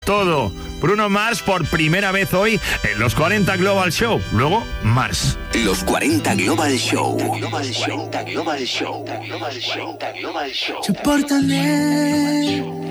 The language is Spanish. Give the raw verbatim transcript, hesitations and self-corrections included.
todo. Bruno Mars por primera vez hoy en los cuarenta Global Show. Luego, Mars. Los cuarenta Global Show. Global Show. Global Show. Global Show. Global Show. Sopórtame.